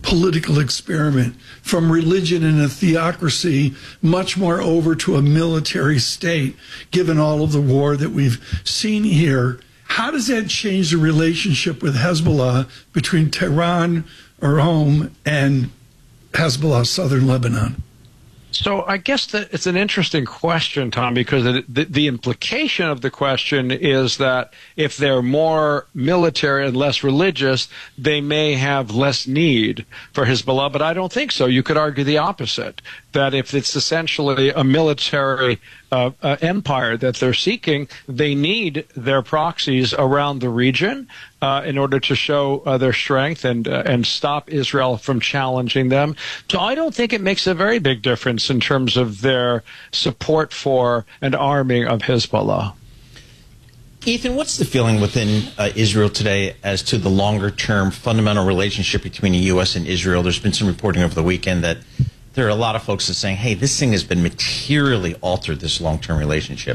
political experiment from religion and a theocracy much more over to a military state, given all of the war that we've seen here. How does that change the relationship with Hezbollah between Tehran, Iran, and Hezbollah, southern Lebanon? So I guess that it's an interesting question, Tom, because the implication of the question is that if they're more military and less religious, they may have less need for Hezbollah. But I don't think so. You could argue the opposite, that if it's essentially a military empire that they're seeking, they need their proxies around the region in order to show their strength and stop Israel from challenging them. So I don't think it makes a very big difference in terms of their support for and arming of Hezbollah. Ethan, what's the feeling within Israel today as to the longer-term fundamental relationship between the U.S. and Israel? There's been some reporting over the weekend that there are a lot of folks that are saying, hey, this thing has been materially altered, this long-term relationship.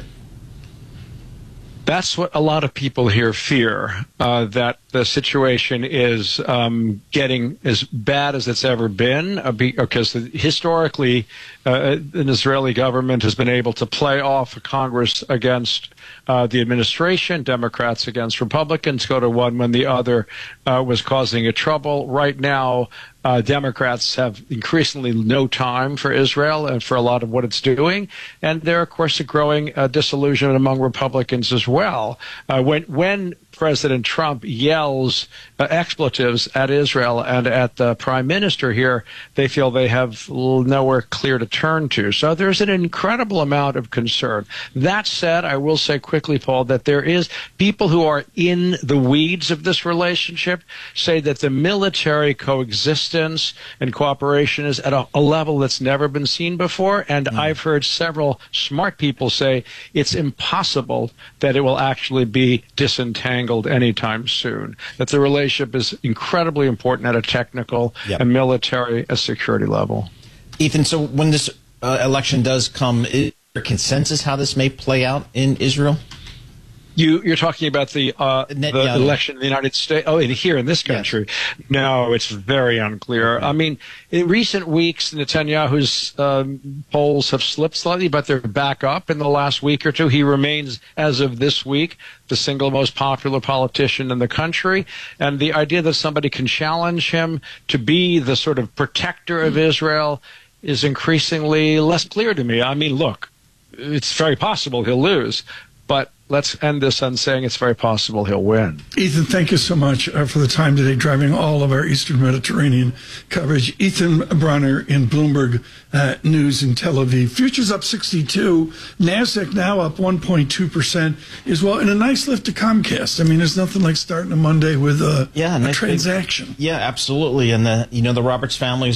That's what a lot of people here fear, that the situation is getting as bad as it's ever been, because historically an Israeli government has been able to play off Congress against the administration, Democrats against Republicans, go to one when the other was causing a trouble. Right now, Democrats have increasingly no time for Israel and for a lot of what it's doing. And there, of course, a growing disillusionment among Republicans as well. When President Trump yells expletives at Israel and at the prime minister here, they feel they have nowhere clear to turn to. So there's an incredible amount of concern. That said, I will say quickly, Paul, that there is people who are in the weeds of this relationship say that the military coexistence and cooperation is at a level that's never been seen before. And I've heard several smart people say it's impossible that it will actually be disentangled anytime soon, that the relationship is incredibly important at a technical and military and security level. Ethan, so when this election does come, is there consensus how this may play out in Israel? You're talking about the election in the United States? Oh, here in this country? Yes. No, it's very unclear. I mean, in recent weeks, Netanyahu's polls have slipped slightly, but they're back up in the last week or two. He remains, as of this week, the single most popular politician in the country. And the idea that somebody can challenge him to be the sort of protector of Israel is increasingly less clear to me. I mean, look, it's very possible he'll lose, but let's end this on saying it's very possible he'll win. Ethan, thank you so much for the time today, driving all of our Eastern Mediterranean coverage. Ethan Bronner in Bloomberg News in Tel Aviv. Futures up 62. NASDAQ now up 1.2% as well. And a nice lift to Comcast. I mean, there's nothing like starting a Monday with a transaction. Yeah, absolutely. And the Roberts family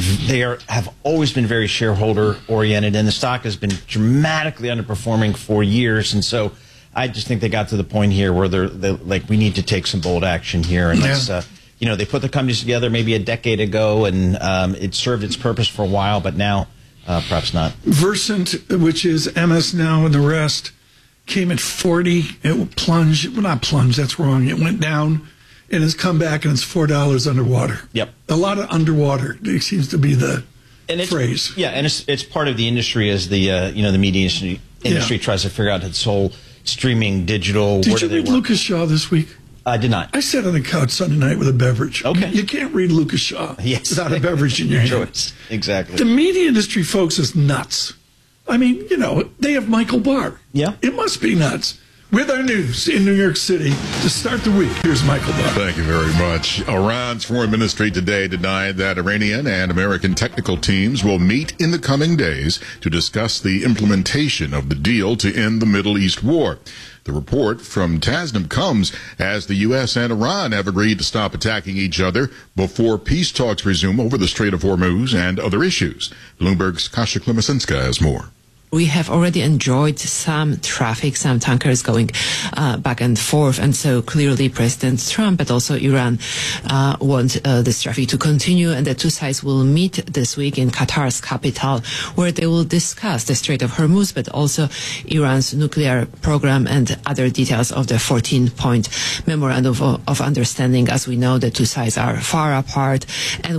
have always been very shareholder oriented, and the stock has been dramatically underperforming for years. And so I just think they got to the point here where they're like, we need to take some bold action here. And it's, they put the companies together maybe a decade ago, and it served its purpose for a while, but now perhaps not. Versant, which is MS Now and the rest, came at 40. It plunged. Well, not plunged, that's wrong. It went down and has come back, and it's $4 underwater. Yep. A lot of underwater. It seems to be the phrase. Yeah, and it's part of the industry as the the media industry tries to figure out its whole streaming, digital. Did you read Lucas Shaw this week? I did not. I sat on the couch Sunday night with a beverage. Okay. You can't read Lucas Shaw without a beverage in your hand. Exactly. The media industry, folks, is nuts. I mean, they have Michael Barr. Yeah. It must be nuts. With our news in New York City to start the week, here's Michael Barr. Thank you very much. Iran's foreign ministry today denied that Iranian and American technical teams will meet in the coming days to discuss the implementation of the deal to end the Middle East war. The report from Tasnim comes as the U.S. and Iran have agreed to stop attacking each other before peace talks resume over the Strait of Hormuz and other issues. Bloomberg's Kasia Klimasinska has more. We have already enjoyed some traffic, some tankers going back and forth. And so clearly President Trump, but also Iran, want this traffic to continue. And the two sides will meet this week in Qatar's capital, where they will discuss the Strait of Hormuz, but also Iran's nuclear program and other details of the 14-point memorandum of understanding. As we know, the two sides are far apart. And